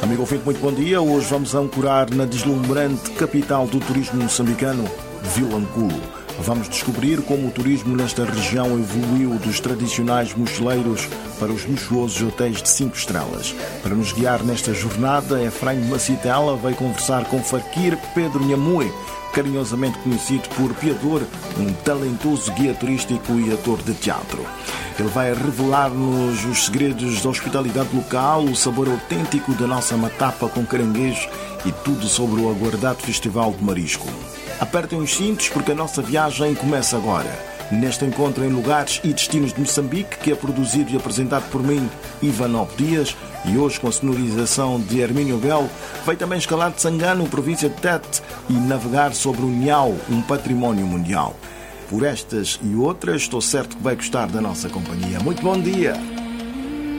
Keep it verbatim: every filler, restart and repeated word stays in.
Amigo ouvinte, muito bom dia. Hoje vamos ancorar na deslumbrante capital do turismo moçambicano, Vilanculo. Vamos descobrir como o turismo nesta região evoluiu dos tradicionais mochileiros para os luxuosos hotéis de cinco estrelas. Para nos guiar nesta jornada, Efraim Macitela veio conversar com Fakir Pedro Nhamue, carinhosamente conhecido por Piador, um talentoso guia turístico e ator de teatro. Ele vai revelar-nos os segredos da hospitalidade local, o sabor autêntico da nossa matapa com caranguejo e tudo sobre o aguardado Festival de Marisco. Apertem os cintos porque a nossa viagem começa agora. Neste encontro em lugares e destinos de Moçambique, que é produzido e apresentado por mim, Ivan Dias, e hoje com a sonorização de Hermínio Belo, vai também escalar de Sangano, província de Tete, e navegar sobre o Niau, um património mundial. Por estas e outras, estou certo que vai gostar da nossa companhia. Muito bom dia!